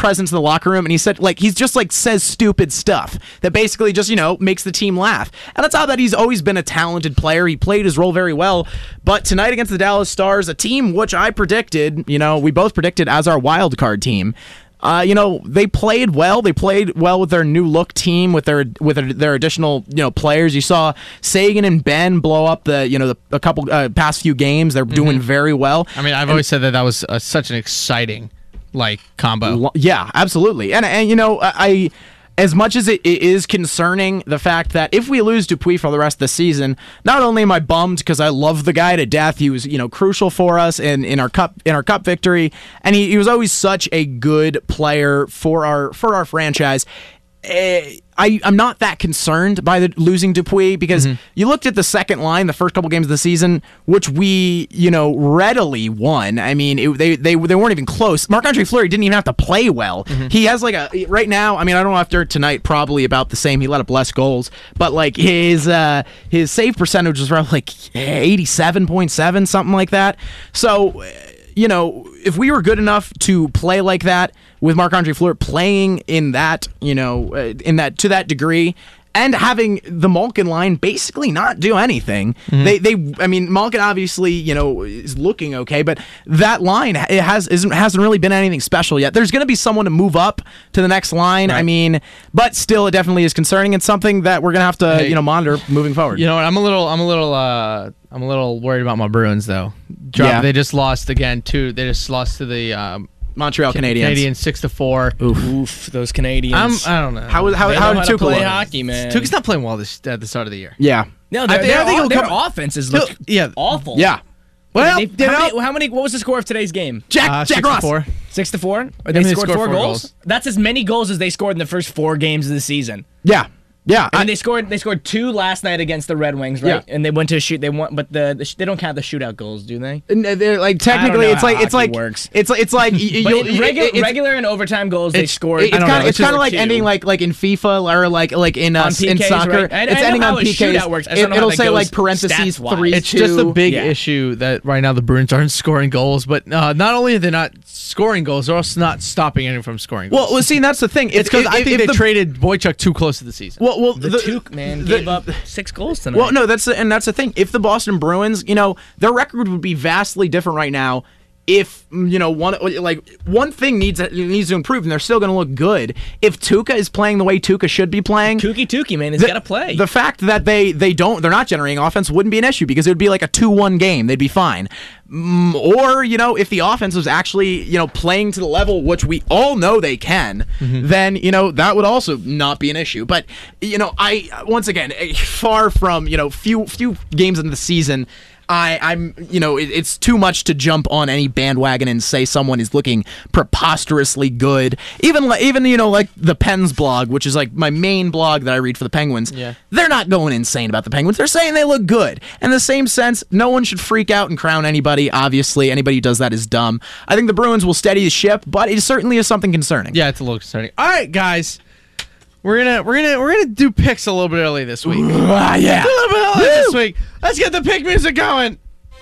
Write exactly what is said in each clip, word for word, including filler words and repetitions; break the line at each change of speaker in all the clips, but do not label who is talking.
presence in the locker room, and he said, like, he's just like says stupid stuff that basically just, you know, makes the team laugh. And that's how that he's always been a talented player. He played his role very well. But tonight against the Dallas Stars, a team which I predicted, you know, we both predicted as our wild card team. Uh, you know, they played well. They played well with their new look team, with their with their, their additional you know players. You saw Sagan and Ben blow up the you know the, a couple uh, past few games. They're mm-hmm. doing very well.
I mean, I've and, always said that that was uh, such an exciting like combo.
Yeah, absolutely. And and you know, I as much as it, it is concerning the fact that if we lose Dupuis for the rest of the season, not only am I bummed because I love the guy to death. He was you know crucial for us in, in our cup in our cup victory, and he, he was always such a good player for our for our franchise. Uh, I, I'm not that concerned by the losing Dupuis because mm-hmm. you looked at the second line, the first couple games of the season, which we, you know, readily won. I mean, it, they they they weren't even close. Marc-Andre Fleury didn't even have to play well. Mm-hmm. He has like a right now. I mean, I don't know after tonight, probably about the same. He let up less goals, but like his uh, his save percentage was around like eighty-seven point seven, something like that. So, you know, if we were good enough to play like that with Marc-Andre Fleury playing in that, you know, uh, in that to that degree, and having the Malkin line basically not do anything, mm-hmm. they they I mean Malkin obviously you know is looking okay, but that line it has isn't hasn't really been anything special yet. There's going to be someone to move up to the next line. Right. I mean, but still, it definitely is concerning. It's something that we're going to have to hey, you know monitor moving forward.
You know what? I'm a little I'm a little uh, I'm a little worried about my Bruins though. Drop, yeah. They just lost again too. They just lost to the. Um,
Montreal Canadiens.
Canadiens six to four.
Oof, Oof those Canadiens.
I'm, I don't know.
How how
they
how
know
did
how
Tuukka
to play
look?
hockey, man?
Tuukka's not playing well this at the start of the year.
Yeah.
No, their,
I think,
their,
I think
their
come,
offenses look
yeah.
awful.
Yeah.
Well, they, how, many, how many? What was the score of today's game?
Jack
uh,
Jack
six
Ross.
To four.
Six to four. Or
they,
they,
they
scored,
scored
four,
four
goals?
goals.
That's as many goals as they scored in the first four games of the season.
Yeah. Yeah,
and
I,
they scored. They scored two last night against the Red Wings, right? Yeah. And they went to shoot. They won, but the, the they don't count the shootout goals, do they?
They're like technically, it's like it's like
works.
it's it's like you,
regular, it's, regular and overtime goals they scored.
It's kind of it's kind of like two. ending like like in FIFA or like like in uh,
P Ks,
in soccer.
Right? I,
it's
I
ending
on
P Ks.
Shootout works. It,
it'll say like parentheses three.
It's
two.
just a big
yeah.
issue that right now the Bruins aren't scoring goals, but uh, not only are they not scoring goals, they're also not stopping anyone from scoring goals.
Well, well, see, that's the thing.
It's because I think they
the,
traded Boychuk too close to the season.
Well, well,
the,
the
Tuke man the, gave up six goals tonight.
Well, no, that's the, and that's the thing. If the Boston Bruins, you know, their record would be vastly different right now. If you know one like one thing needs needs to improve, and they're still going to look good. If Tuukka is playing the way Tuukka should be playing,
Tuukka Tuukka man, he's got to play.
The fact that they they don't they're not generating offense wouldn't be an issue because it would be like a two one game. They'd be fine. Mm, or you know, if the offense was actually you know playing to the level which we all know they can, mm-hmm. then you know that would also not be an issue. But you know, I once again far from you know few few games in the season. I, I'm, you know, it, it's too much to jump on any bandwagon and say someone is looking preposterously good. Even, even you know, like the Pens blog, which is like my main blog that I read for the Penguins.
Yeah.
They're not going insane about the Penguins. They're saying they look good. In the same sense, no one should freak out and crown anybody. Obviously, anybody who does that is dumb. I think the Bruins will steady the ship, but it certainly is something concerning.
Yeah, it's a little concerning. All right, guys. We're gonna we're gonna we're gonna do picks a little bit early this week.
Uh, yeah,
a little bit early Woo! this week. Let's get the pick music going.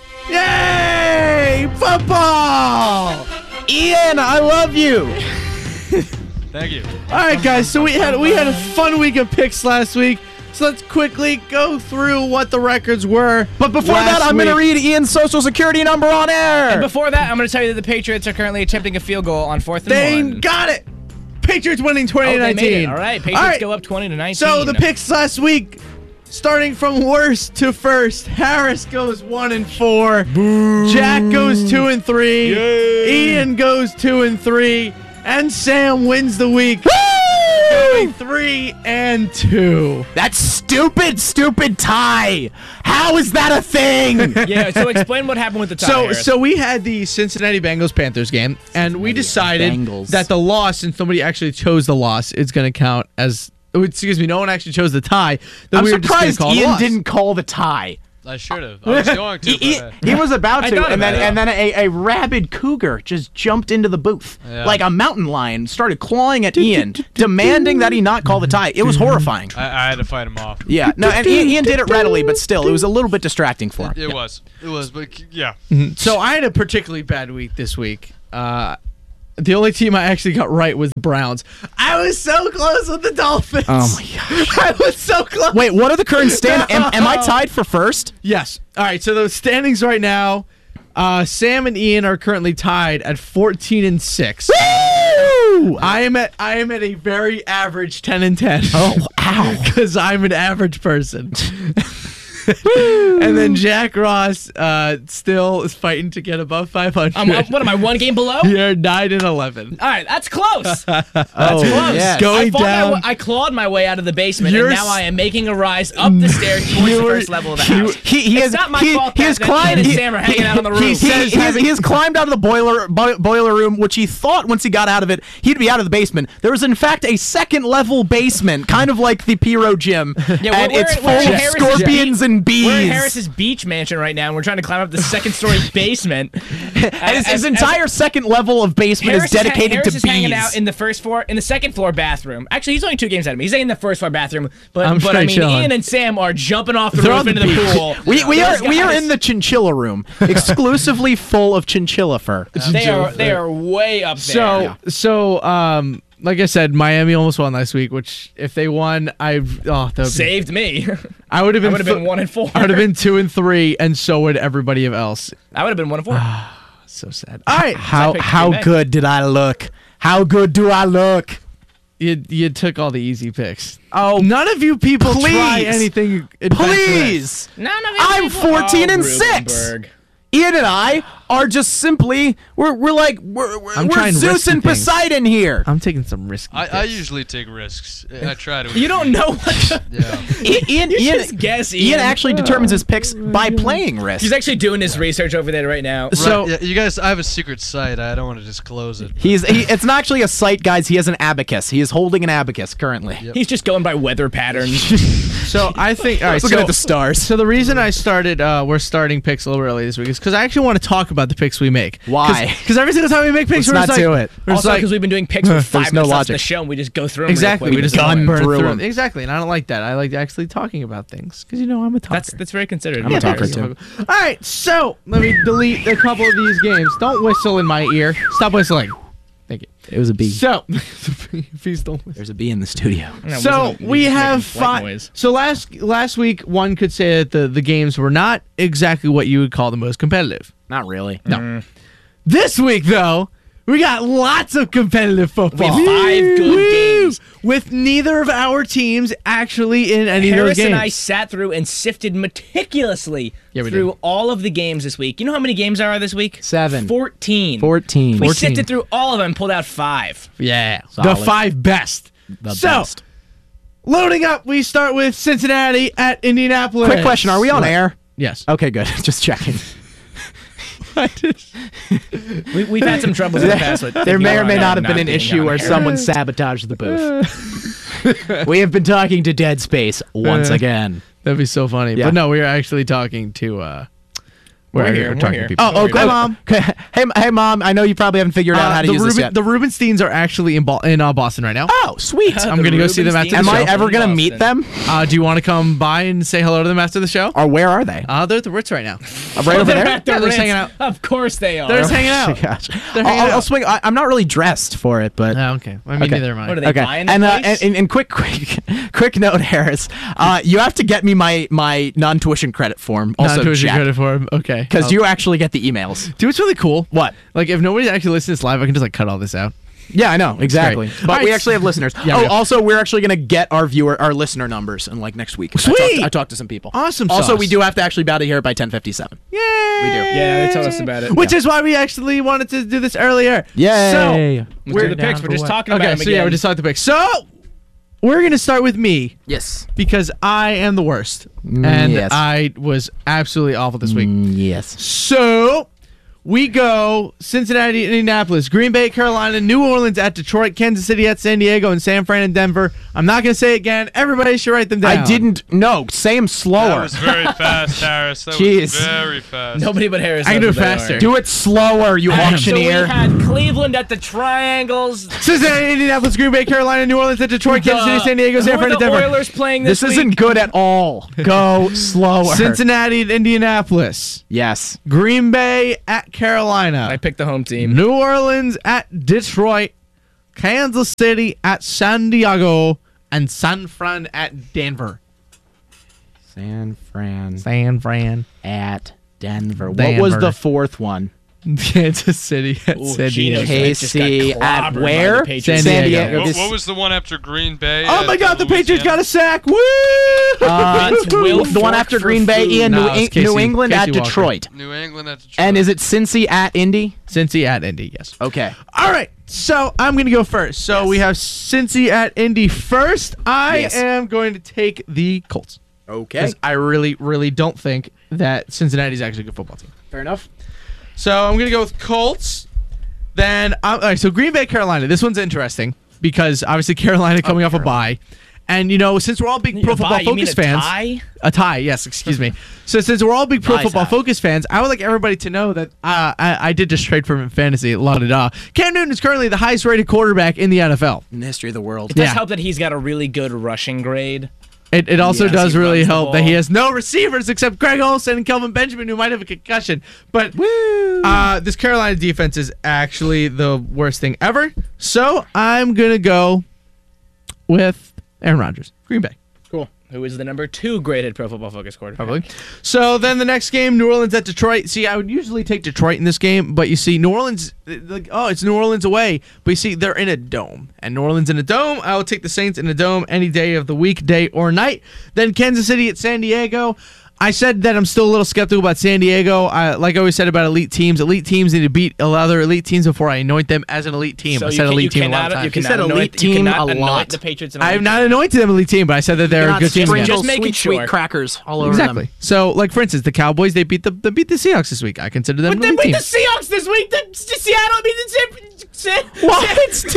Yay! Football!
Ian, I love you.
Thank you.
All right, guys. So we had we had a fun week of picks last week. So let's quickly go through what the records were.
But before that, I'm going to read Ian's social security number on air.
And before that, I'm going to tell you that the Patriots are currently attempting a field goal on fourth and
they
one.
They got it. Patriots winning twenty to nineteen.
Oh, All right, Patriots All right. go up twenty to nineteen.
So the picks last week, starting from worst to first, Harris goes one and four. Boo. Jack goes two and three. Yay. Ian goes two and three, and Sam wins the week. Woo! Going three and two.
That stupid, stupid tie. How is that a thing?
Yeah. So explain what happened with the tie.
So,
Harris.
so we had the Cincinnati Bengals Panthers game, and we decided
Bengals.
that the loss, and somebody actually chose the loss, is going to count as. Excuse me, no one actually chose the tie. Then
I'm
we
surprised
were just
Ian
call
didn't call the tie.
I should have. I was going to.
he,
but, uh,
he was about to, and then
it.
and then a, a rabid cougar just jumped into the booth
Yeah.
like a mountain lion, started clawing at Ian, demanding that he not call the tie. It was horrifying.
I, I had to fight him off.
Yeah, no, and Ian, Ian did it readily, but still, it was a little bit distracting for him.
It, it was. It was, but yeah.
So I had a particularly bad week this week. Uh, The only team I actually got right was the Browns. I was so close with the Dolphins.
Oh my gosh.
I was so close.
Wait, what are the current stand? Am, am I tied for first?
Yes. All right. So the standings right now, uh, Sam and Ian are currently tied at fourteen and six.
Woo!
I am at I am at a very average ten and ten.
Oh, ow.
Because I'm an average person. And then Jack Ross uh, still is fighting to get above five hundred.
Um, what am I, one game below?
You're nine and eleven.
All right, that's close. That's
Oh,
close.
yes.
Going
I, fought my
down.
wa- I clawed my way out of the basement,
You're
and now
s-
I am making a rise up the stairs towards the
You're-
first level of the
He,
house.
he, he
It's
has,
not my
he,
fault
he
that-
has
that
climbed.
Ian and
he-
Sam are hanging out on the
he-
roof.
He,
says
he, has,
having-
he has climbed out of the boiler bo- boiler room, which he thought once he got out of it, he'd be out of the basement. There is in fact a second level basement, kind of like the Pyro Gym,
Yeah, we're-
and
we're
it's
in-
full
we're in
of
Harris's
scorpions
beach-
and bees.
We're in Harris's beach mansion right now, and we're trying to climb up the second story basement.
and his, his
As-
entire second level of basement
Harris
is dedicated
is, ha- Harris
to
is
bees.
hanging out in the first floor, in the second floor bathroom. Actually, he's only two games out of me. He's in the first floor bathroom, but
I'm
but I
straight
mean,
chilling.
Ian and Sam are jumping off the
They're
roof
on the
into the
beach.
pool.
we we
Those
are we are
guys-
in the chinchilla room, exclusively full of chinchilla fur.
They are they are way up there.
So so um like I said, Miami almost won last week. Which if they won, I've oh that would be-
saved me.
I would have
I
been
would have
th-
been one and four.
I would have been two and three, and so would everybody else.
I would have been one and four.
So sad. All right,
How
picked
how
Green Bay.
good did I look? How good do I look?
you you took all the easy picks.
Oh,
None of you people try
please.
anything adventurous.
please!
No, no, no,
I'm
no.
fourteen
Oh,
and six.
Rubenberg.
Ian and I are just simply we're we're like we're we're,
I'm
we're
trying
Zeus
risky
and
things.
Poseidon here.
I'm taking some risky.
I, I
picks.
usually take risks. I try to.
You don't know what. The,
Yeah.
I- Ian
you
Ian,
just guess,
Ian
Ian.
actually determines his picks by playing risk.
He's actually doing his research over there right now.
So-
Right, yeah, you guys, I have a secret site. I don't want to disclose it.
He's he, it's not actually a site, guys. He has an abacus. He is holding an abacus currently.
Yep.
He's just going by weather patterns.
So I think all right.
Looking
so,
at the stars.
So the reason I started, uh, we're starting picks a little early this week is because I actually want to talk about the picks we make.
Why?
Because every single time we make picks,
Let's
we're
not
just like,
do it.
we're just
Also,
like-
because we've been doing picks for five
no
minutes after
logic.
the show, and we just go through them.
exactly.
Real
We
quick
just
and
gun
burn
through
through
'em.
them. Exactly, and I don't like that. I like actually talking about things because you know I'm a talker.
That's that's very considerate.
I'm a
of you,
talker,
Harris.
too.
All right, so let me delete a couple of these games. Don't whistle in my ear. Stop whistling. Thank you.
It was a bee.
So, please don't whistle.
There's a bee in the studio.
No, it
So
wasn't- he
we
was just
have
making white
five.
noise.
So last last week, one could say that the the games were not exactly what you would call the most competitive.
Not really.
No. This week, though, we got lots of competitive football.
We have five good
Woo!
games.
With neither of our teams actually in any
Harris
of those games.
and I sat through and sifted meticulously
Yeah, we
through
did.
all of the games this week. You know how many games there are this week?
Seven.
Fourteen.
Fourteen.
We
fourteen.
sifted through all of them and pulled out five.
Yeah, the
Solid.
five best.
The
so,
best.
loading up, we start with Cincinnati at Indianapolis.
Quick question: are we on air?
Yes.
Okay, good. Just checking.
We, we've had some troubles in the past with
There may or may
thinking
not
about
have been an
being
issue
on
where
air.
someone sabotaged the booth. We have been talking to Dead Space once
Uh,
again.
That'd be so funny.
Yeah.
But no, we are actually talking to. uh
We're
We're,
here, we're
talking
here.
to people.
Oh, oh,
Hi,
good,
Mom.
Okay. Hey, hey, mom. I know you probably haven't figured out
Uh,
how to
the,
use this
Ruben,
yet.
the Rubensteins are actually in, Bo- in uh, Boston right now.
Oh, sweet.
I'm
The
gonna go see them after the
Am
show.
I ever
in
gonna
Boston.
meet them?
Uh, do you want to come by and say hello to them after the show?
Or where are they?
Uh, they're at the Ritz right now.
Uh, right over
They're
there.
at the
Yeah, they're just
Ritz.
hanging out.
Of course they are.
They're just hanging out.
Gosh.
They're
I'll,
hanging
I'll, I'll
out.
swing. I, I'm not really dressed for it, but
Oh, okay. I mean,
Okay.
neither am I.
What are they
okay.
buying the
And, uh,
place?
and and and quick, quick, quick note, Harris. Uh, you have to get me my my non-tuition credit form. Also,
Non-tuition
Jack,
credit for him. Okay.
because
I'll-
you actually get the emails.
Dude, it's really cool.
What?
Like, if nobody actually listens to this live, I can just, like, cut all this out.
Yeah, I know exactly.
great.
But
All right.
we actually have listeners.
Yeah,
oh,
we do.
also, we're actually gonna get our viewer, our listener numbers, in like next week. I
Sweet!
talked, I talked to some people.
Awesome
Also,
sauce.
we do have to actually be out of here by ten fifty-seven.
Yay!
We do.
yeah, they told us about it.
Which is why we actually wanted to do this earlier.
Yay!
So,
We're the picks. We're just talking about
okay,
them
so
again.
yeah, we're just talking the picks. So, we're going to start with me
Yes.
because I am the worst.
Mm,
and
yes.
I was absolutely awful this week.
Mm, yes.
So, we go Cincinnati, Indianapolis, Green Bay, Carolina, New Orleans at Detroit, Kansas City at San Diego, and San Fran and Denver. I'm not going to say it again. Everybody should write them down.
I didn't. No, say them
That
slower.
was very fast, Harris. That
Jeez.
was very fast.
Nobody but Harris.
I can
knows
do it
what they
faster.
are.
Do it slower, you
Alright, So we
auctioneer.
had Cleveland at the Triangles.
Cincinnati, Indianapolis, Green Bay, Carolina, New Orleans at Detroit, Kansas City,
The-
San Diego, San
who
Fran,
are
and
the
Denver.
Oilers playing this,
This
week?
isn't good at all. Go slower.
Cincinnati and Indianapolis.
Yes.
Green Bay at Carolina.
I picked the home team.
New Orleans at Detroit. Kansas City at San Diego. And San Fran at Denver.
San Fran
San Fran
at Denver. What
Denver.
was the fourth one?
Kansas City at
Ooh,
San
Gino
Diego.
Smith just got
K C at
clobbered by
where?
the Patriots.
San Diego.
What,
This-
what was the one after Green Bay?
Oh
at
my God! The Patriots got
Louisiana?
a sack. Woo!
Uh,
Will
the one
Fork
after
for
Green Bay,
food.
Ian,
No,
New,
it's
Eng-
Casey-
New England at
Casey Walker.
Detroit.
New England at Detroit.
And is it Cincy at Indy?
Cincy at Indy. Yes.
Okay.
All right, so I'm going to go first. So we have Cincy at Indy first. I
Yes.
am going to take the Colts.
Okay.
Because I really, really don't think that Cincinnati's actually a good football team.
Fair enough.
So I'm going to go with Colts. Then, um, all right, so Green Bay, Carolina. This one's interesting because obviously Carolina coming off a bye. And, you know, since we're all big Pro
A
Football
bye, you mean
Focus
a
fans.
tie?
A tie, yes, excuse me. So since we're all big Pro
Tie
Football
tie.
Focus fans, I would like everybody to know that uh, I, I did just trade for him in fantasy. La da da. Cam Newton is currently the highest rated quarterback in the N F L.
In the history of the world.
It does
Yeah.
help that he's got a really good rushing grade.
It, it also
Yes,
does
he
really
runs the
help that
ball.
he has no receivers except Greg Olsen and Kelvin Benjamin, who might have a concussion. But uh, this Carolina defense is actually the worst thing ever. So I'm going to go with Aaron Rodgers, Green Bay.
Who is the number two graded Pro Football Focus quarterback?
Probably. So then the next game, New Orleans at Detroit. See, I would usually take Detroit in this game, but you see, New Orleans, like, oh, it's New Orleans away. But you see, they're in a dome. And New Orleans in a dome, I will take the Saints in a dome any day of the week, day or night. Then Kansas City at San Diego. I said that I'm still a little skeptical about San Diego. I, like I always said about elite teins, elite teams need to beat other elite teams before I anoint them as an elite team.
So
I
you
said
can-
elite
you
team a
cannot,
lot of
you
times.
You
cannot
said
anoint,
elite
you
team
cannot
a
anoint
lot.
the Patriots. And
I have
elite
not
team.
anointed them elite team, but I said that they're a
Not
good team.
sprinkle
again.
Just making
sweet,
sure.
sweet crackers all over
Exactly.
them.
So, like for instance, the Cowboys they beat the they beat the Seahawks this week. I consider them
But
an
then
elite
beat
team.
the Seahawks this week. The, the Seattle beat the San.
What?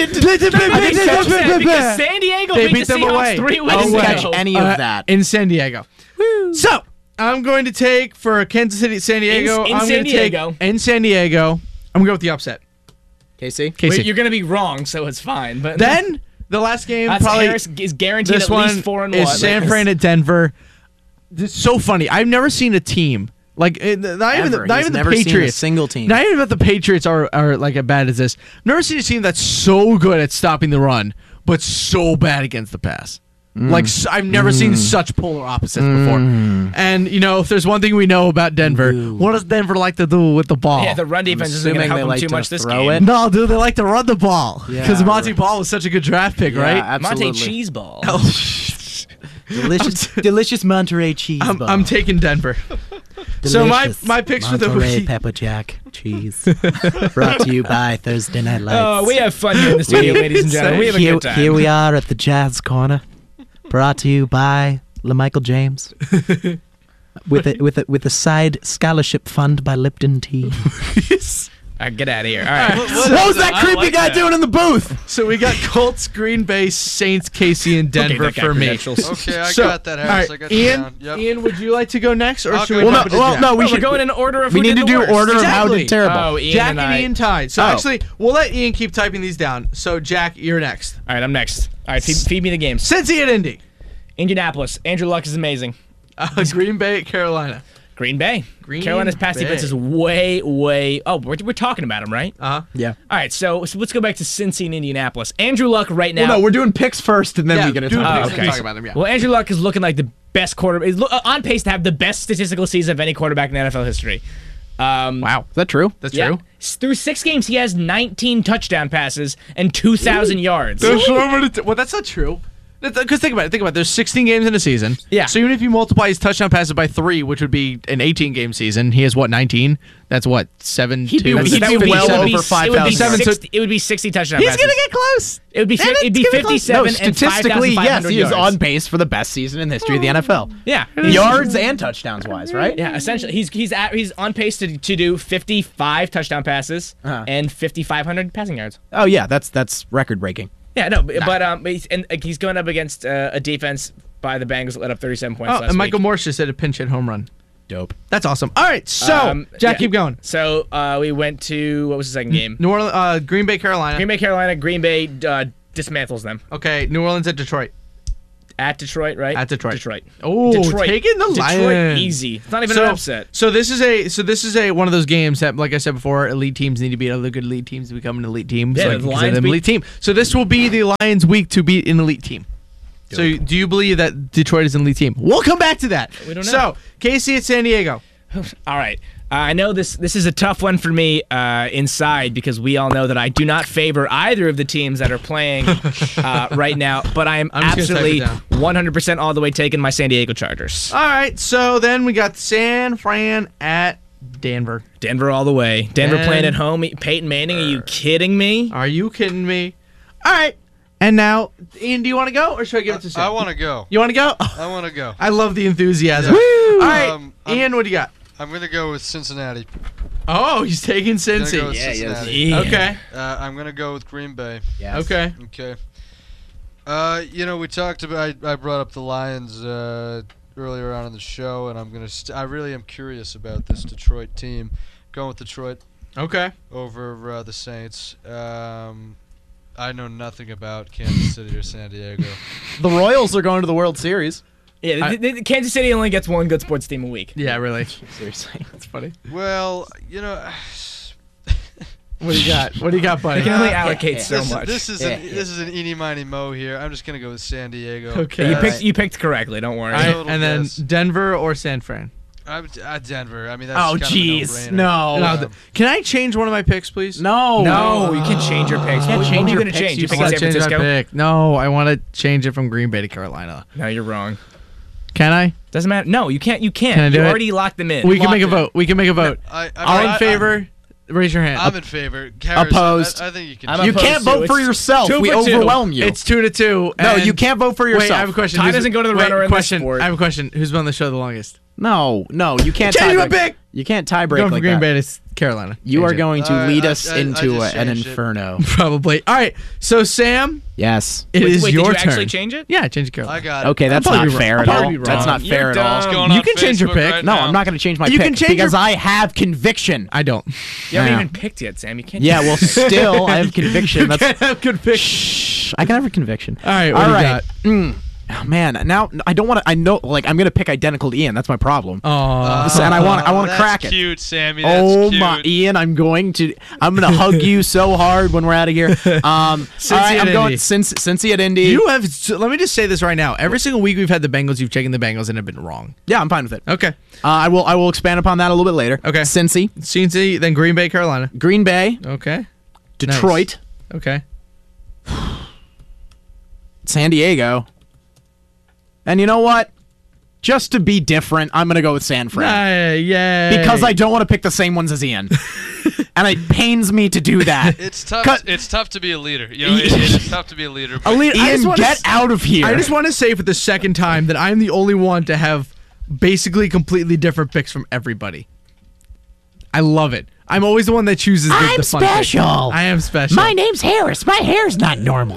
I think so sad because San Diego
They
beat,
beat
the
them
Seahawks
away.
three
I
weeks
didn't
Away.
catch
ago.
any of
Uh,
that.
in San Diego. So I'm going to take for Kansas City, San Diego.
in
I'm
San
going to take
Diego.
in San Diego. I'm going to go with the upset.
K C?
K C.
Wait, you're gonna be wrong, so it's fine. But
Then the last game
that's
probably
Harris is guaranteed
this
at
one
least four and
is
one.
San Fran at Denver. This is so funny. I've never seen a team like uh, not even the,
Ever.
not
He's
even the
never seen a
Patriots.
single team.
Not even that the Patriots are are like as bad as this. I've never seen a team that's so good at stopping the run, but so bad against the pass. Like s I've never seen such polar opposites before. And you know, if there's one thing we know about Denver, what does Denver like to do with the ball?
Yeah, the run defense isn't gonna
assuming
help
they
them
like
too
to
much this
throw
game.
it.
no, dude, they like to run the ball because
Yeah,
Monty
right.
Ball was such a good draft pick,
Yeah,
right?
absolutely.
Monte Cheeseball.
Delicious, delicious Monterey cheese
I'm,
ball.
I'm taking Denver. So my
Delicious
my picks for the
Monterey
week.
Pepper Jack cheese. Brought to you by Thursday Night Lights.
Oh, we have fun here in the studio, ladies and gentlemen. We have a
here,
good time.
here we are at the Jazz Corner. Brought to you by LaMichael James. with a with a with a side scholarship fund by Lipton Tea.
All right, get out of here. All right.
What was that
I
creepy
like
guy
that.
doing in the booth?
So we got Colts, Green Bay, Saints, Casey, and Denver
that guy
for me.
credentials.
Okay, I
So,
got that, Harris.
all right,
I got you
Ian,
down. Yep.
Ian, would you like to go next, or
I'll
should
go
we
next.
jump into
well,
Jack?
no, we
We
should
should go in an order of
We
who
need
did
to
the
do
worst.
order of how
Exactly.
did terrible.
Oh, Ian
Jack
and
and
I.
Ian tied. So
Oh.
actually, we'll let Ian keep typing these down. So Jack, you're next.
All right, I'm next. All right, feed, feed me the games.
Cincy at Indy.
Indianapolis. Andrew Luck is amazing.
Uh, Green Bay at Carolina.
Green Bay.
Green
Carolina's pass
Bay.
defense is way, way. Oh, we're, we're talking about him, right?
Uh huh.
Yeah.
All right, so, so let's go back to Cincy and Indianapolis. Andrew Luck right now.
Well, no, we're doing picks first, and then
Yeah,
we're gonna
do
talk
picks
about
Oh,
and
okay.
talk about them. Yeah.
Well, Andrew Luck is looking like the best quarterback. He's lo- uh, on pace to have the best statistical season of any quarterback in N F L history. Um,
Wow, is that true?
That's
yeah.
true.
S- Through six games, he has nineteen touchdown passes and two thousand yards.
There's so many. T- well, that's not true. Because think about it. Think about it. There's sixteen games in a season.
Yeah.
So even if you multiply his touchdown passes by three, which would be an eighteen game season, he has what nineteen? That's what seven
He'd be,
two.
That's-
he'd
that
be
would be
well
well
over
over
five thousand.
Seven, so-
sixty, it would be sixty touchdown
He's
passes.
gonna get close.
It would be fi-
Damn it,
it'd be
it's gonna get close.
No,
fifty-seven and
statistically, yes,
five thousand five hundred
he is
yards.
on pace for the best season in the history of the N F L.
Yeah,
Yards and touchdowns wise, right?
yeah. Essentially, he's he's at, he's on pace to to do fifty-five touchdown passes
Uh-huh.
and fifty-five hundred passing yards.
Oh yeah, that's that's record breaking.
Yeah, no, but, but um, but he's, and uh, he's going up against uh, a defense by the Bengals that let up thirty-seven points
Oh,
last
and Michael
week.
Morse just hit a pinch hit home run.
Dope.
That's awesome. All right, so
Um,
Jack,
yeah.
keep going.
So uh, we went to what was the second game?
New Orleans, uh, Green Bay, Carolina.
Green Bay, Carolina. Green Bay uh, dismantles them.
Okay, New Orleans at Detroit.
At Detroit, right?
At Detroit.
Detroit.
Oh,
Detroit.
taking the
Detroit
Lions.
easy. It's not even
So,
an upset.
so this is a so this is a one of those games that, like I said before, elite teams need to beat other good elite teams to become an elite team.
Yeah,
so
the
I can consider
Lions
them
beat-
elite team. So this will be the Lions' week to beat an elite team. So do you believe that Detroit is an elite team? We'll come back to that.
We don't know.
So K C at San Diego.
All right. Uh, I know this this is a tough one for me uh, inside because we all know that I do not favor either of the teams that are playing uh, right now, but I am
I'm just gonna
absolutely
type it
one hundred percent all the way taking my San Diego Chargers.
All right. So then we got San Fran at Denver.
Denver all the way. Denver
Den-
playing at home. Peyton Manning, are you kidding me?
Are you kidding me? All right. And now, Ian, do you want to go or should I give it to Sam?
I want to go.
You want to go?
I want to go.
I love the enthusiasm.
Yeah.
All right,
Um, I'm-
Ian, what do you got?
I'm gonna go with Cincinnati.
Oh, he's taking
I'm gonna
Cincy.
go with
Yeah, yes.
Cincinnati.
Yeah.
Okay.
Uh, I'm gonna go with Green Bay.
Okay.
Okay. Uh, you know, we talked about. I, I brought up the Lions uh, earlier on in the show, and I'm gonna. St- I really am curious about this Detroit team. Going with Detroit
Okay.
over uh, the Saints. Um, I know nothing about Kansas City or San Diego.
The Royals are going to the World Series.
Yeah,
I-
the, the, the Kansas City only gets one good sports team a week.
Yeah, really.
Seriously.
That's funny.
Well, you know.
What do you got? What do you got, buddy?
They can only
Uh,
allocate so
this,
much.
This is an, this is an eeny miny mo here. I'm just gonna go with San Diego.
Okay.
you
Uh,
picked you picked correctly. Don't worry.
All right,
Total
and then
guess.
Denver or San Fran?
I'm uh, Denver. I mean, that's
Oh,
kind
jeez.
of a no-brainer.
No.
No,
Um,
th- can I change one of my picks, please?
No.
no, you can change your picks.
Can't
What,
change
what are you
your
gonna
picks,
change?
you
You pick
I wanna
San
change my
Francisco?
pick. No, I want to change it from Green Bay to Carolina.
No, you're wrong.
Can I?
Doesn't matter. No, you can't. You can't.
Can I do
you
it?
already locked them in.
We can make a
Locked in.
vote. We can make a vote.
I, I
All
mean,
in
I-
favor? Raise your hand.
I'm, I'm in favor. Harris,
Opposed.
I, I think you can.
I'm
do
You
opposed
can't
to.
vote for
It's
yourself.
two
We
for two.
overwhelm you.
It's two to two.
no,
and-
you can't vote for
Wait,
yourself.
I have a question.
Ty
Who's-
doesn't go to the
wait,
runner in this
question.
sport.
I have a question. Who's been on the show the longest?
No, no, you can't
Change
tie
my
break.
pick.
You can't tie break
Going from
like
Green
that.
Bay to s- Carolina.
You
Change
are
it.
going to
All right,
lead
I-
us
I- I
into
just
a, an
changed it.
inferno.
Probably. All right. So Sam,
Yes.
it
Wait,
is
wait,
your
did you
turn.
actually change it?
Yeah, change it, Carolina.
I got it.
Okay, that's
I'll
not
probably be
fair
wrong.
at
I'll
all.
probably be
That's
wrong.
not
You're
fair at
dumb.
all.
What's going
You
on
can change your
Facebook
pick.
right
No,
now?
I'm not going to change my
You
pick
can change
because
your-
I have conviction.
I don't.
You haven't
Yeah.
even picked yet, Sam. You can't.
Yeah,
do
well,
that.
still, I have conviction.
You
That's
can't have conviction.
Shh, I can have a conviction.
All right, what
All
do you
right. Mm. Oh, man, now I don't want to. I know, like, I'm gonna pick identical to Ian. That's my problem.
Oh.
and I want, I want to
That's
crack it.
cute, Sammy. That's
Oh
cute.
my, Ian! I'm going to. I'm gonna hug you so hard when we're out of here. Um, all
Cincy
right,
at
I'm going
Indy.
since Cincy at Indy.
You have. So let me just say this right now. Every single week we've had the Bengals, you've taken the Bengals and have been wrong.
yeah, I'm fine with it. Uh,
Okay.
I will. I will expand upon that a little bit later.
Okay.
Cincy,
Cincy, then Green Bay, Carolina.
Green Bay,
Okay.
Detroit,
Okay.
San Diego, and you know what? Just to be different, I'm gonna go with San Fran.
Yay, yay.
Because I don't want to pick the same ones as Ian, and it pains me to do that.
It's tough.
Cut-
It's tough to be a leader. You know, it, it's tough to be a leader. But
Elite- I just
Ian,
wanna
get
s-
out of here!
I just want to say for the second time that I'm the only one to have basically completely different picks from everybody. I love it. I'm always the one that chooses the,
I'm
the fun pick.
special.
I am special.
My name's Harris. My hair's not normal.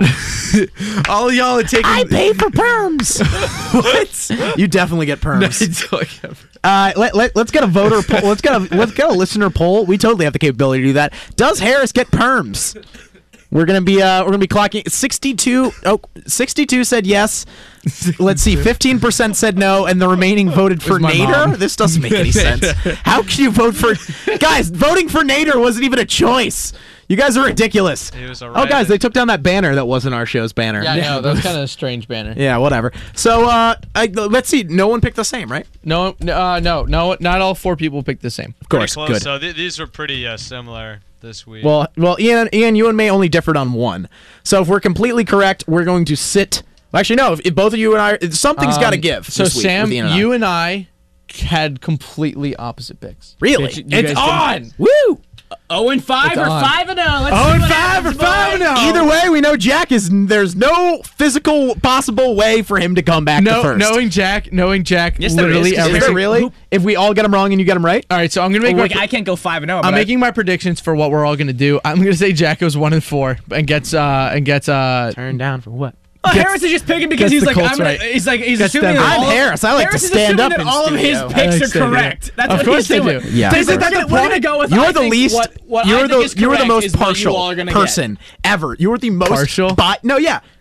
All of y'all are taking.
I pay for perms.
what?
You definitely get
No,
perms.
you don't have-
Uh, let, let, let's get a voter poll. Let's get a let's get a listener poll. We totally have the capability to do that. Does Harris get perms? We're gonna be uh, we're gonna be clocking sixty-two. Oh, sixty-two said yes. Let's see, fifteen percent said no, and the remaining voted for
was my
Nader.
mom.
This doesn't make any sense. How can you vote for guys? Voting for Nader wasn't even a choice. You guys are ridiculous.
He was a
Oh, guys,
writer.
they took down that banner that wasn't our show's banner.
Yeah, I know. That was kind of a strange banner.
Yeah, whatever. So, uh, I, let's see. No one picked the same, right?
No, no, uh, no, no, not all four people picked the same.
Of
pretty
course,
close.
good.
So th- these are pretty uh, similar this week.
Well, well, Ian, Ian, you and May only differed on one. So if we're completely correct, we're going to sit. Well, actually, no. If, if both of you and I, something's got to
Um,
give.
So
this week
Sam,
with Ian and I.
you and I had completely opposite picks.
really?
Did you- you
it's
guys
on. Woo!
Oh and five
It's
or
on.
five and zero. Let's
Oh,
see
and
what
five
happens,
or five
boys.
and oh.
Either way, we know Jack is. There's no physical possible way for him to come back to
No,
first.
knowing Jack, knowing Jack,
Yes, there
literally
is, 'cause
is
every
there
single-
really?
who-
If we all get him wrong and you get him right,
All right, so I'm gonna make
Oh,
my.
wait, I can't go five and zero.
I'm making my predictions for what we're all gonna do. I'm gonna say Jack goes one and four and gets uh and gets uh.
turn down for what?
Oh,
Gets-
Harris is just picking because
gets
he's
the
like,
Colts
I'm gonna,
right.
he's like, he's
Gets
assuming
them
that
right.
all
I'm
of-
Harris. I like to
Harris is
stand
assuming
up
that
in
all of his
studio.
picks
I like
are
stand up.
correct. That's
Of
what
course
he's
they
doing.
do.
Yeah.
We're
Isn't that
gonna-
the
we're gonna
point?
go with.
You're
I
the
think
least.
What, what I
you're
think
the
is
you're the
correct
most
is what you
partial
all are gonna
person ever. You're the most
Partial?
Bi- no, yeah.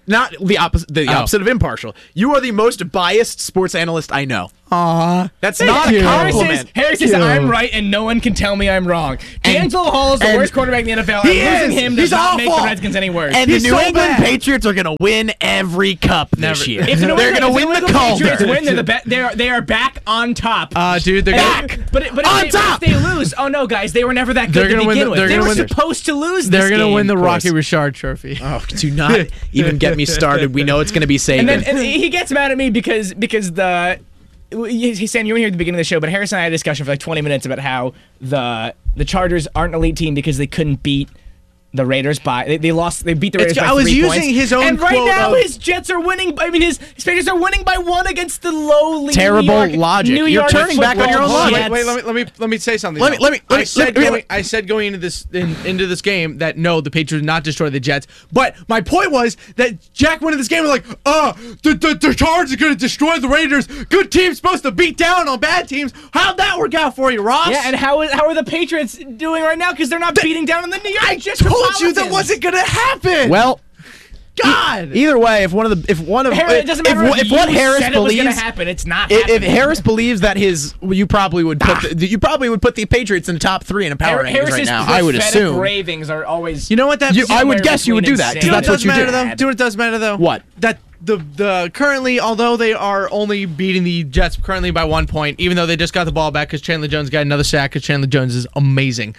not the opposite. The
Oh.
opposite of impartial. You are the most biased sports analyst I know.
Aw.
That's not
you.
a
Harris
compliment.
says, Harris says
you.
I'm right and no one can tell me I'm wrong. D'Angelo Hall is the
and-
worst quarterback in the N F L.
He
and losing
is.
him does
He's
not make
awful.
the Redskins any worse.
And
He's
the New
so
England
bad.
Patriots are going to win every cup this
Never.
year.
if the New
They're
England-
going to
if
win
New
the
England Patriots
Calder.
win, they're, the be- they're, they are back on top.
Uh, dude, they're
And-
gonna
but but if,
On
they,
top!
if they lose, oh no, guys, they were never that
They're
good to
gonna win
begin
the-
with.
they're
They
gonna
were
win the-
supposed to lose.
they're
this
gonna
game.
win the
course.
Rocky Richard Trophy.
Oh, do not even get me started. We know it's going to be Saban.
And then and he gets mad at me because because the he's saying you were here at the beginning of the show, but Harris and I had a discussion for like twenty minutes about how the the Chargers aren't an elite team because they couldn't beat the Raiders by they, they lost they beat the Raiders
It's-
by
I was
three
using
points.
his own
and right
quote
now
of-
his Jets are winning. I mean his his Patriots are winning by one against the lowly
Terrible
New York,
logic.
New
You're
York
turning back on your own
football
logic.
Jets.
Wait, wait, let me let me let me say something.
Let me-
though.
let me- let
I
me-
said
let me-
going, I said going into this in, into this game that no, the Patriots did not destroy the Jets. But my point was that Jack went in this game was like, oh, the the, the Chargers are going to destroy the Raiders. Good team's supposed to beat down on bad teams. How'd that work out for you, Ross?
Yeah, and how is how are the Patriots doing right now? Because they're not beating down on the New York
I
Jets.
told you that
Republicans.
wasn't going to happen.
well,
God.
either way, if one of the if one of
Harris, it doesn't matter
if,
if,
if what
you
Harris
said it was
believes
gonna happen. It's not.
if, if
happening.
Harris believes that his you probably would put the, you probably would put the Patriots in the top three in a power
Har-
rankings
Harris's
right now. I would
prophetic
assume.
ravings are always.
You know what that
You- I would
somewhere
guess you would
between
do that, 'cause
Do you know
insane
what
that's
does
what you
matter
do.
though? Do you know what does matter though?
What?
That the the currently, although they are only beating the Jets currently by one point, even though they just got the ball back because Chandler Jones got another sack because Chandler Jones is amazing.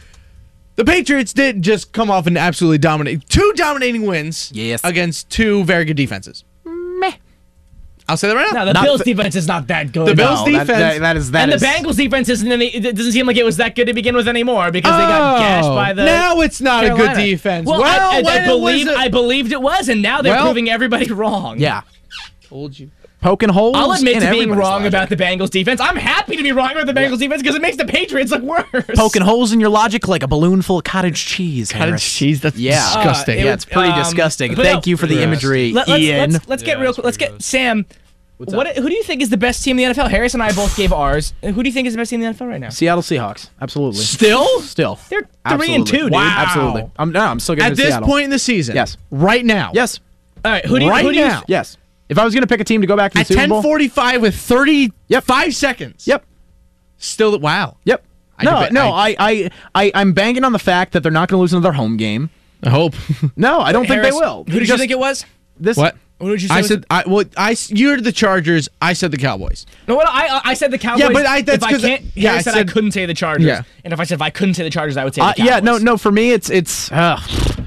The Patriots did just come off an absolutely dominate two dominating wins
Yes.
against two very good defenses. Meh. I'll say that right now.
No, the
Not
Bills'
the-
defense is not that good.
The Bills'
No, that-
defense-
that- that is that
and
is-
the Bengals' defense isn't. Any, it doesn't seem like it was that good to begin with anymore because they got gashed by the.
now it's not a
Carolina.
good defense.
Well,
Well,
I, I,
when
I
it
believe
was a-
I believed it was, and now they're
Well-
proving everybody wrong.
Yeah,
told you.
poking holes.
I'll admit
in
to being
everybody's
wrong
logic.
about the Bengals' defense. I'm happy to be wrong about the Bengals' defense because it makes the Patriots look worse.
poking holes in your logic like a balloon full of cottage cheese.
Cottage
Harris.
cheese. That's
Yeah.
disgusting.
Uh, it
Yeah,
would-
it's pretty
um,
disgusting.
but
Thank
no,
you for the
Yeah.
imagery,
Let, let's,
Ian.
let's let's get
Yeah,
real.
it's
Let's
pretty
get
gross.
Sam. What who do you think is the best team in the N F L? Harris and I both gave ours. Who do you think is the best team in the N F L right now?
Seattle Seahawks. Absolutely.
Still,
Still.
they're three
Absolutely.
and two, dude.
Wow.
Absolutely. I'm no. I'm still giving
At
it to
this
Seattle.
point in the season,
Yes.
right now,
Yes.
All right, who do you?
Right
who do you,
now.
Yes. If I was going to pick a team to go back to the
at
Super
ten
Bowl.
forty-five with thirty-five seconds.
Yep.
Still, wow.
Yep.
I
No,
deba-
no,
I-
I, I, I, I'm banking on the fact that they're not going to lose another home game.
I hope.
No, I don't
Harris,
think they will.
Who did you
Just
think it was?
This,
What?
Who did you say?
I
was-
said, I well, I s- you're the Chargers. I said the Cowboys.
No, what I I said the Cowboys.
Yeah, but I- that's
if I
'cause-
can't.
yeah,
Harris
I
said I
said-
couldn't say the Chargers.
Yeah.
And if I said if I couldn't say the Chargers, I would say the
Uh,
Cowboys.
yeah, no, no. For me, it's it's. Uh,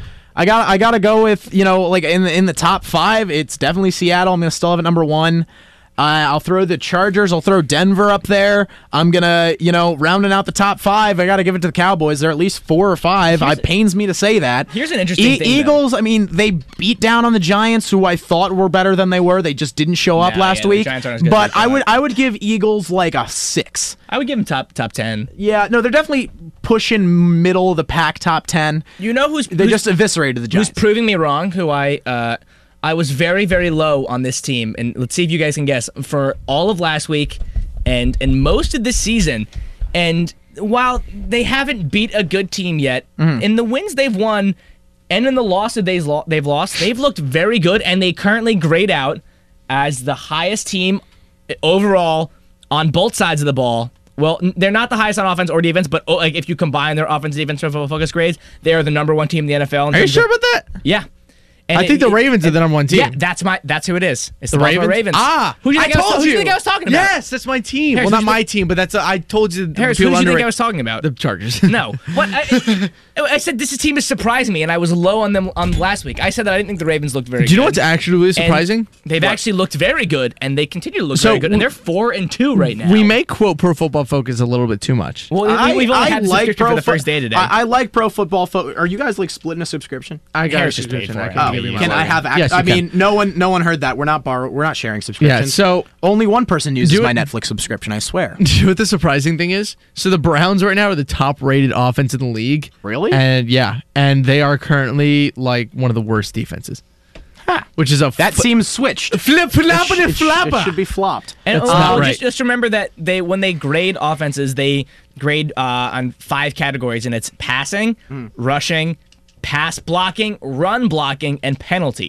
I got I got to go with you know like in the in the top five. It's definitely Seattle. I'm gonna still have it number one. Uh, I'll throw the Chargers. I'll throw Denver up there. I'm gonna you know rounding out the top five. I got to give it to the Cowboys. They're at least four or five.
Here's
it pains me to say that.
here's an interesting
E-
thing, though.
Eagles. I mean, they beat down on the Giants, who I thought were better than they were. They just didn't show up
Nah,
last
yeah, the
week.
Giants aren't as good as
But
they
I
thought.
would I would give Eagles like a six.
I would give them top top ten.
Yeah, no, they're definitely pushing middle of the pack, top ten.
You know who's
They
who's,
just eviscerated the
who's
Giants.
proving me wrong? Who I uh I was very very low on this team, and let's see if you guys can guess for all of last week and and most of this season. And while they haven't beat a good team yet,
Mm-hmm.
in the wins they've won and in the losses they've lo- they've lost, they've looked very good, and they currently grade out as the highest team overall on both sides of the ball. Well, n- they're not the highest on offense or defense, but oh, like if you combine their offense and defense for focus grades, they are the number one team in the N F L. in
Are you
terms
sure
of-
about that?
Yeah. And
I think
it-
the Ravens are the number one team.
Yeah, that's my that's who it is. It's the,
The
Baltimore
Ravens?
Ravens.
Ah,
who do you think
I
I, was,
told
who do you
you.
think I was talking about?
Yes, that's my team.
Harris,
well,
who
not
do you
my team, but that's a, I told you. the
Harris, who
people
do you think
under
I
it-
was talking about?
The Chargers.
No. What? I, I said this team is surprising me, and I was low on them on last week. I said that I didn't think the Ravens looked very good.
Do you know what's actually really
And
surprising?
They've
What?
actually looked very good, and they continue to look
So
very good, and
we-
they're four and two right now.
We may quote Pro Football Focus a little bit too much.
Well, we, we've only had the
like
subscription
pro
for the
fo-
first day today.
I, I like pro football. Fo- Are you guys like splitting a subscription?
I got
Harris
a
just paid
subscription.
for
I
it.
can
Oh,
give you my
Can I
login.
have? Ac-
Yes, you
I
can.
mean, no one, no one heard that. We're not borrow. We're not sharing subscriptions.
Yeah. So
only one person uses
Do
my
it-
Netflix subscription. I swear.
do you know what the surprising thing is? So the Browns right now are the top rated offense in the league.
Really?
And yeah, and they are currently like one of the worst defenses. Which is a
That
f-
seems switched.
flip
It, sh-
flapper
it sh- it should be flopped.
And
That's
oh,
not
oh,
right.
just, just remember that they when they grade offenses, they grade uh, on five categories, and it's passing, rushing, pass blocking, run blocking, and penalties.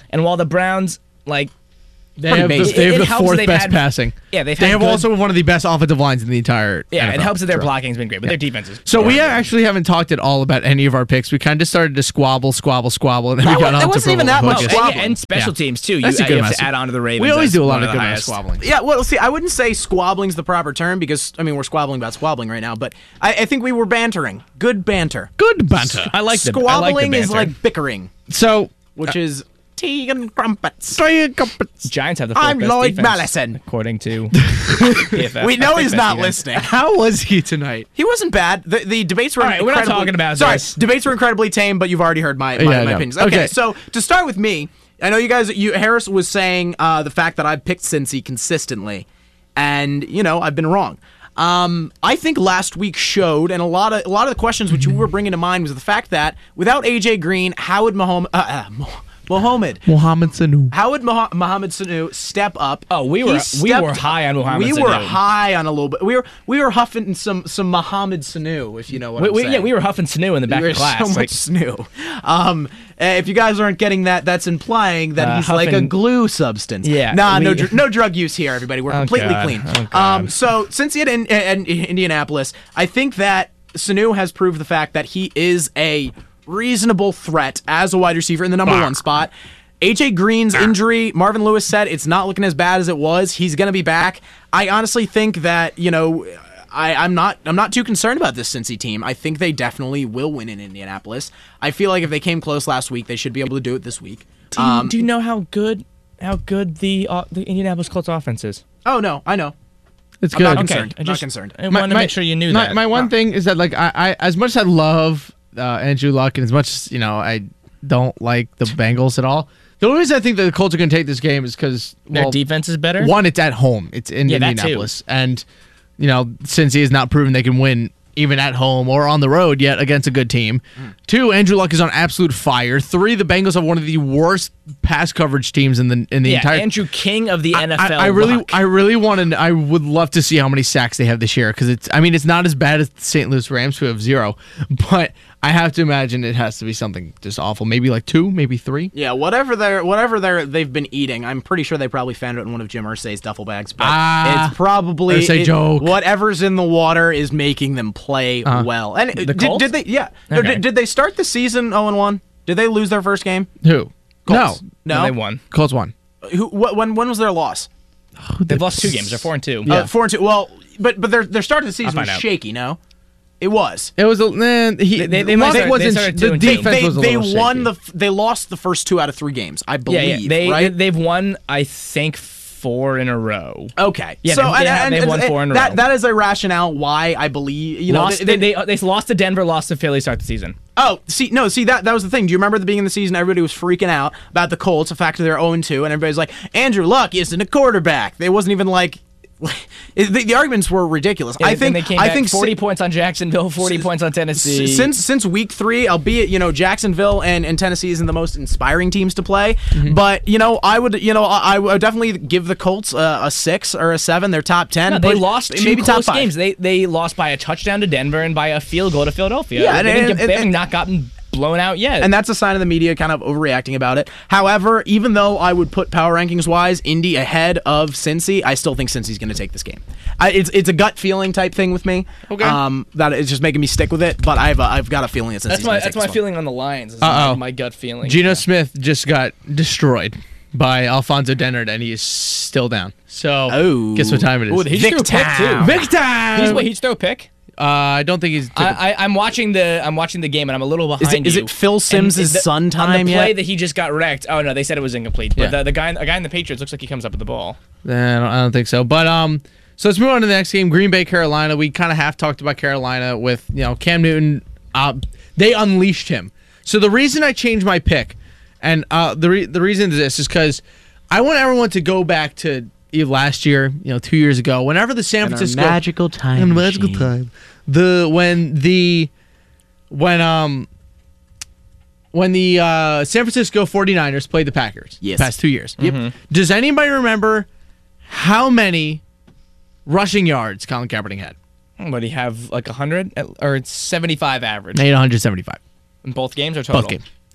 And while the Browns, like,
They
Pretty
have, the,
basic.
they have
It-
the
it helps
fourth
they've
best
had-
passing.
yeah, they've
They
had
have
good-
also one of the best offensive lines in the entire
yeah,
N F L.
it helps that their blocking's been great, but their defense is.
So we
horrible.
actually haven't talked at all about any of our picks. We kind of started to squabble, squabble, squabble, and then
That
we got
wa-
on
that
to
wasn't
Pro
even
Bowl
that much
focus.
And,
squabbling.
yeah, and special
Yeah.
teams too. You,
That's a
you
good
have
amount
to
of-
add on to the Ravens.
We always
as
do a lot
one
of
the
good amount of
highest.
squabbling.
Yeah, well, see, I wouldn't say squabbling's the proper term because I mean we're squabbling about squabbling right now, but I, I think we were bantering. Good banter.
Good banter.
I like the
Squabbling
I like the
is
banter.
like bickering,
So,
which is tea and crumpets.
Giants have the fourth
I'm
best
Lloyd
defense,
Mallison.
according to P F F.
We know
Fifth
he's
best
not
defense.
listening.
how was he tonight?
He wasn't bad. The, the debates were
All right, we're not
incredibly-
talking about
Sorry,
this.
debates were incredibly tame, but you've already heard my, my,
Yeah, I
my
know.
opinions. Okay,
Okay.
so to start with me, I know you guys. You Harris was saying uh, the fact that I've picked Cincy consistently, and you know I've been wrong. Um, I think last week showed, and a lot of a lot of the questions which you were bringing to mind was the fact that without A J Green, how would Mahomes, uh, uh, Mo- Mohamed,
Mohamed Sanu.
how would Moha- Mohamed Sanu step up?
Oh, we
He
were- we
stepped-
were high on Mohamed
We
Sanu.
were high on a little bit. We were we were huffing some some Mohamed Sanu, if you know what
We,
I'm
we,
saying.
yeah, we were huffing Sanu in the back
We were
of class.
so much
like,
snoo. Um, uh, if you guys aren't getting that, that's implying that
Uh,
he's like a
huffing-
glue substance.
Yeah,
Nah, no,
we-
dr- no drug use here, everybody. We're
Oh,
completely
God.
clean.
Oh, God.
Um, so since he had in, in, in Indianapolis, I think that Sanu has proved the fact that he is a reasonable threat as a wide receiver in the number one spot. A J Green's injury, Marvin Lewis said it's not looking as bad as it was. He's going to be back. I honestly think that, you know, I, I'm not I'm not too concerned about this Cincy team. I think they definitely will win in Indianapolis. I feel like if they came close last week, they should be able to do it this week.
do, you,
Um,
do you know how good how good the uh, the Indianapolis Colts offense is?
oh, no, I know.
It's
I'm
good.
not
Okay,
concerned.
I
Not
just-
concerned.
I wanted to make sure you knew
my,
that.
My one thing is that, like, I, I as much as I love uh, Andrew Luck, and as much as, you know, I don't like the Bengals at all, the only reason I think that the Colts are going to take this game is because,
Their
well,
defense is better.
one, it's at home. It's in
Yeah, that too.
Indianapolis. And, you know, since he has not proven they can win even at home or on the road yet against a good team.
Mm.
Two, Andrew Luck is on absolute fire. Three, the Bengals have one of the worst pass coverage teams in the in the
yeah,
entire
Andrew King of the
I-
N F L.
I, I really,
Luck.
I really want to. I would love to see how many sacks they have this year because it's. I mean, it's not as bad as the Saint Louis Rams, who have zero, but I have to imagine it has to be something just awful. Maybe like two, maybe three.
Yeah, whatever they're whatever they're they've been eating, I'm pretty sure they probably found it in one of Jim Irsay's duffel bags. But
Ah,
it's probably
Irsay
it-
joke.
whatever's in the water is making them play
Uh-huh.
well. And
The
did,
Colts?
did they? Yeah, No,
Okay.
did, did they start the season zero and one? Did they lose their first game?
Who?
Colts.
No,
no.
they won.
Colts won.
Who? What, when? When was their loss?
They've lost two games. They're four and two.
Uh, four and two. Well, but but their their start of the season
I'll
was
find out.
shaky. No, it was.
It was a. Man, he,
They- they- they
Luck
might start- they
wasn't.
started
the
two and two.
defense
They
was a
they
little
won
shaky.
the f- they lost the first two out of three games, I
yeah,
believe.
yeah. They
right?
they've won. I think four in a row.
Okay.
Yeah,
so
they-
and,
they have-
and-
they've
and-
won four in a
that,
row.
That is a rationale why I believe you know
lost,
they,
they, they, they lost to Denver, lost to Philly, start the season.
Oh, see, no, see that that was the thing. Do you remember at the beginning of the season? Everybody was freaking out about the Colts, the fact that they're zero and two, and everybody's like, Andrew Luck isn't a quarterback. They wasn't even like. the, the arguments were ridiculous. I
And
think
they came
I
back
think
forty
si-
points on Jacksonville, forty points on Tennessee.
S- Since since week three, albeit you know Jacksonville and, and Tennessee isn't the most inspiring teams to play,
Mm-hmm.
but you know I would you know I, I would definitely give the Colts a, a six or a seven. They're top ten.
No, they
but
lost two
maybe top
close
five.
games. They they lost by a touchdown to Denver and by a field goal to Philadelphia.
Yeah,
they,
and-
didn't
and-
get, they
and-
have not gotten blown out yet.
And that's a sign of the media kind of overreacting about it. However, even though I would put power rankings wise Indy ahead of Cincy, I still think Cincy's going to take this game. I, it's it's a gut feeling type thing with me.
Okay.
Um, that is just making me stick with it. But I've uh, I've got a feeling that Cincy's
that's my
gonna take
that's my
this one.
feeling on the Lions. Is
Uh-oh.
my, my gut feeling.
Geno Smith just got destroyed by Alfonso Dennard, and he is still down. So,
Oh.
guess what time it is?
Ooh, he just threw a pick too.
Vic
Victor.
He's, wait, he just threw a pick.
Uh, I don't think he's.
I, I, I'm watching the I'm watching the game and I'm a little
Is
behind
it, is
you.
it Phil
And
Sims'
is the-
son
on
time
the play
yet?
that he just got wrecked? Oh no, they said it was incomplete. But
Yeah.
the, the guy a guy in the Patriots looks like he comes up with the ball.
I don't, I don't think so. But um, so let's move on to the next game. Green Bay, Carolina. We kind of half talked about Carolina with you know Cam Newton. Uh, they unleashed him. So the reason I changed my pick, and uh, the re- the reason is this is because I want everyone to go back to last year, you know, two years ago, whenever the San Francisco
magical time.
in a magical time. The when the when um when the uh, San Francisco forty-niners played the Packers
Yes.
the past two years. Yep. Does anybody remember how many rushing yards Colin Kaepernick had?
What do you have like a hundred or it's seventy-five average
eight hundred seventy-five.
in both games or total?
Both games.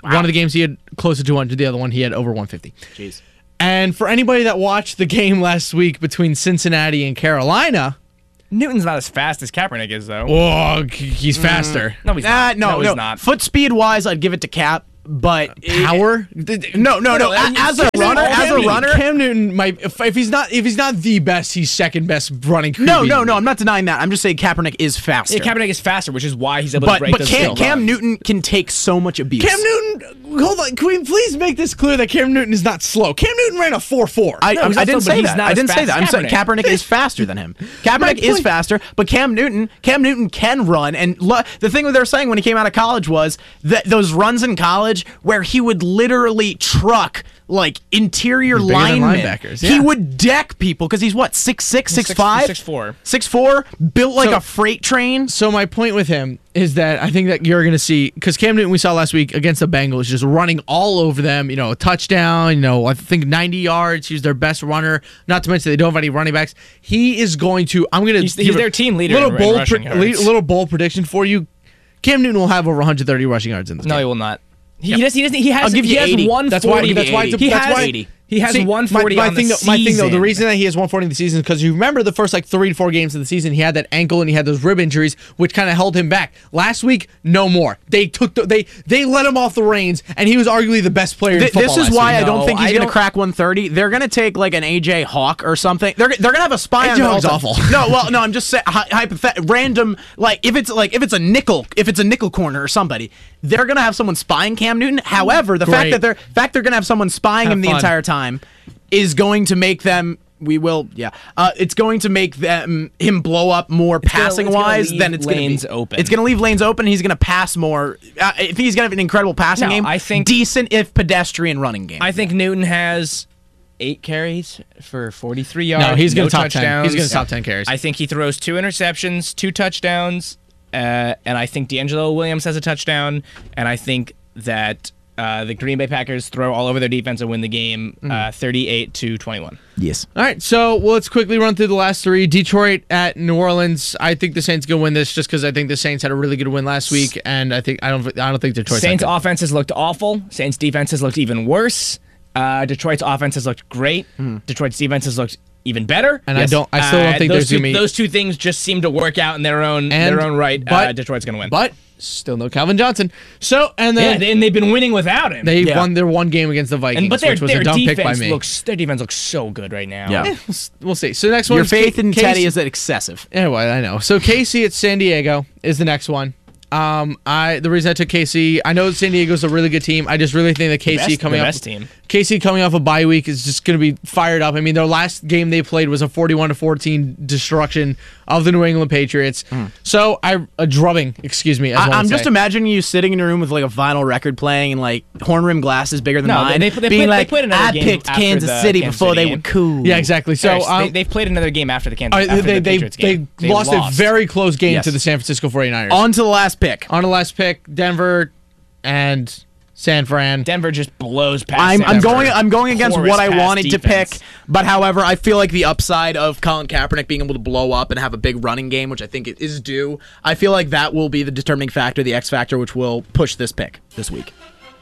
One of the games he had close to two hundred. The other one he had over one fifty.
Jeez.
And for anybody that watched the game last week between Cincinnati and Carolina,
Newton's not as fast as Kaepernick is, though.
oh, he's faster.
No, he's
Nah,
not.
no, no.
he's not.
Foot speed wise, I'd give it to Cap, but
Power?
No, no, no.
and
As
you-
a runner,
Cam
as a
Newton-
runner.
Cam Newton might if, if he's not if he's not the best, he's second best running. Q B.
No, no, no. I'm not denying that. I'm just saying Kaepernick is faster.
Yeah, Kaepernick is faster, which is why he's able to
but
break
but
those
Cam,
skills.
Cam Newton can take so much abuse.
Cam Newton. Hold on, can we please make this clear that Cam Newton is not slow? Cam Newton ran a four four.
I,
No,
I,
he's
I
not
didn't
slow, but
say
he's
that.
not
I
as
didn't say
fast
that. I'm
as
saying
Kaepernick.
Kaepernick is faster than him. Kaepernick is
point-
faster, but Cam Newton, Cam Newton can run. And lo- the thing that they were saying when he came out of college was that those runs in college where he would literally truck like interior
He's bigger than
linemen.
linebackers,
He
yeah.
would deck people because he's what six six, six
six-
five,
six four.
six four, built like
So-
a freight train.
So my point with him is that I think that you're going to see because Cam Newton we saw last week against the Bengals just running all over them. You know, a touchdown. You know, I think ninety yards. He's their best runner. Not to mention they don't have any running backs. He is going to. I'm going to.
He's- he's their team leader
Little
in- in
bold,
rushing
pre-
yards.
little bold prediction for you. Cam Newton will have over one hundred thirty rushing yards in this
No, he
game.
will not. He, he doesn't. He doesn't. He has.
I'll give
he
you
has
eighty.
one
That's why.
forty.
That's why.
He
that's
has.
why.
eighty.
He has
See,
one forty
my, my
on
thing,
the
though, my thing though, the
season.
reason that he has one forty in the season is because you remember the first like three to four games of the season, he had that ankle and he had those rib injuries, which kind of held him back. Last week, no more. They took the, they they let him off the reins, and he was arguably the best player in
Th-
football.
this is
last
why
week.
I don't
No,
think he's
I
going to
don't-
crack one thirty. They're going to take like an A J Hawk or something. They're they're going to have a spy
A
on
J
him
Hawk's
all the-
awful.
No, well, no, I'm just saying hy- hypothet- random like if it's like if it's a nickel, if it's a nickel corner or somebody, they're going to have someone spying Cam Newton. However, the fact
Great.
that they're fact they're going to have someone spying
Have
him the
fun.
entire time is going to make them we will yeah. Uh, it's going to make them him blow up more
gonna-
passing
it's gonna
wise
leave
than it's going to
lanes
be
open.
It's going to leave lanes open. He's going to pass more. Uh, if he's going to have an incredible passing
No,
game,
I think-
decent if pedestrian running game.
I think Newton has eight carries for forty-three yards.
No, he's
no
gonna top ten.
touchdowns.
He's gonna top ten carries.
I think he throws two interceptions, two touchdowns, uh, and I think D'Angelo Williams has a touchdown, and I think that uh, the Green Bay Packers throw all over their defense and win the game, uh, thirty-eight to twenty-one.
yes.
All right, so well, let's quickly run through the last three. Detroit at New Orleans. I think the Saints gonna win this just because I think the Saints had a really good win last week, and I think I don't I don't think Detroit's
Saints
that good.
offenses looked awful. Saints defenses looked even worse. Uh, Detroit's offenses looked great. Detroit's defenses looked even better.
And I don't- I still don't think
those
there's
two,
gonna be-
those two things just seem to work out in their own
And-
their own right.
but-
uh, Detroit's gonna win.
But still no Calvin Johnson. So and
yeah,
then
they, and they've been winning without him.
they
Yeah.
won their one game against the Vikings,
and but their,
which was
their
a dumb pick by
defense
me.
looks their defense looks so good right now.
Yeah.
Eh, we'll, s- we'll see. So the next one
Your
is
faith
K-
in
K-
Teddy is excessive.
Anyway, I know. So K C at San Diego is the next one. Um, I the reason I took K C, I know San Diego's a really good team. I just really think that K C
best-
coming
the
off
best team.
K C coming off a bye week is just going to be fired up. I mean, their last game they played was a forty-one to fourteen destruction of the New England Patriots. So I a drubbing, excuse me. As
I,
one
I'm
would
just
say.
imagining you sitting in a room with like a vinyl record playing and like horn rim glasses bigger than
No,
mine,
they- they- they
being
played- they
like,
played another
I
game
picked
after
Kansas
the
City
Kansas
before
City
they
game.
were cool.
Yeah, exactly. So
First,
um,
they, they've played another game after the Kansas
uh,
after
they
the
they
Patriots
they,
game.
lost, a very close game
Yes.
to the San Francisco forty-niners.
On to the last pick.
On the last pick, Denver and San Fran.
Denver just blows past.
I'm, I'm
Denver.
going. I'm going against
Porous
what I
pass
wanted
defense.
to pick, but however, I feel like the upside of Colin Kaepernick being able to blow up and have a big running game, which I think it is due. I feel like that will be the determining factor, the X factor, which will push this pick this week.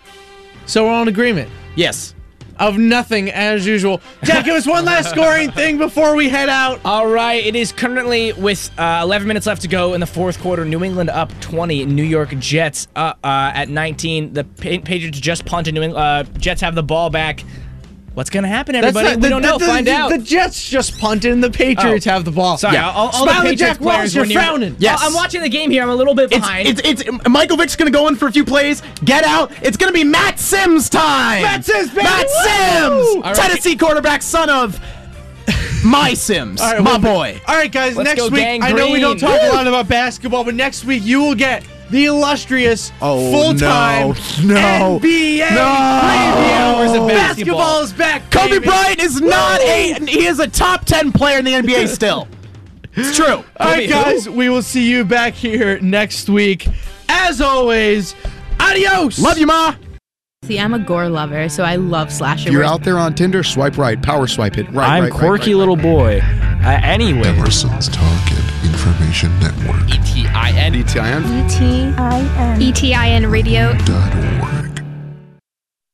So we're on agreement
Yes.
of nothing as usual. Jack, give us one last scoring thing before we head out.
All right, it is currently with uh, eleven minutes left to go in the fourth quarter. New England up twenty. New York Jets uh, uh, at nineteen. The Pa- Patriots just punted. New England uh, Jets have the ball back. What's gonna happen, everybody?
not-
we
the-
don't
the-
know.
the-
Find
the,
out.
The Jets just punted and the Patriots
Oh.
have the ball.
Sorry,
Yeah.
all, all the
Smile at
Patriots
Jack Welch,
players
you're
were near-
frowning.
Yes.
Oh, I'm watching the game here. I'm a little bit
It's,
behind.
it's it's Michael Vick's gonna go in for a few plays. Get out! It's gonna be Matt Sims time.
Matt Sims, baby!
Matt
Woo!
Sims,
All right.
Tennessee quarterback, son of my Sims,
All right,
my
well,
boy.
All right, guys.
Let's
next
go,
week,
Gang
I know we don't
Green.
talk
Woo!
a lot about basketball, but next week you will get the illustrious
Oh,
full-time
no, no,
N B A
no.
preview.
Hours of
basketball
basketball.
is back.
Kobe
baby.
Bryant is not
Woo!
a. He is a top ten player in the N B A still. It's true.
All right,
Kobe who?
guys. We will see you back here next week. As always, adios.
Love you, Ma.
See, I'm a gore lover, so I love slasher.
If you're
work.
out there on Tinder, swipe right, power swipe it. Right,
I'm
right, right,
quirky
right,
little boy. Uh, anyway.
Emerson's Target Information Network
right. E T I N.
E T I N radio
dot org.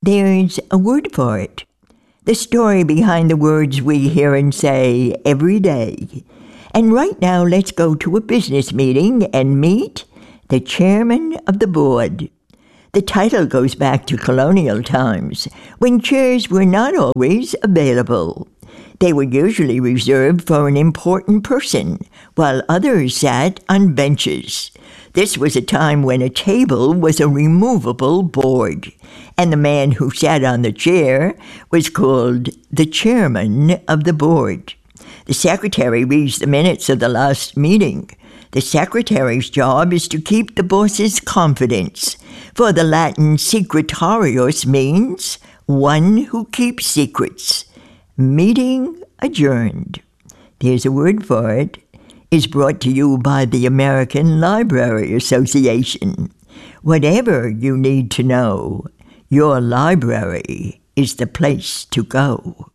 There's a word for it. The story behind the words we hear and say every day. And right now, let's go to a business meeting and meet the chairman of the board. The title goes back to colonial times, when chairs were not always available. They were usually reserved for an important person, while others sat on benches. This was a time when a table was a removable board, and the man who sat on the chair was called the chairman of the board. The secretary reads the minutes of the last meeting. The secretary's job is to keep the boss's confidence, for the Latin secretarius means one who keeps secrets. Meeting adjourned. There's a word for it. Is brought to you by the American Library Association. Whatever you need to know, your library is the place to go.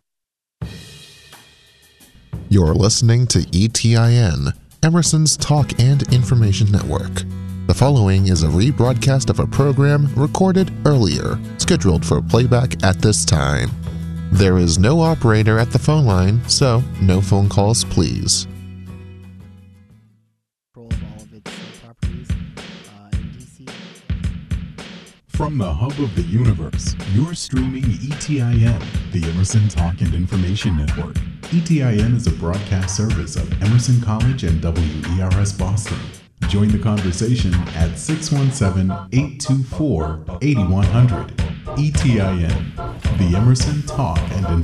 You're listening to E T I N, Emerson's Talk and Information Network. The following is a rebroadcast of a program recorded earlier, scheduled for playback at this time. There is no operator at the phone line, so no phone calls, please.
From the hub of the universe, you're streaming E T I N, the Emerson Talk and Information Network. E T I N is a broadcast service of Emerson College and W E R S Boston. Join the conversation at six one seven, eight two four, eight one zero zero. E T I N, the Emerson Talk and Information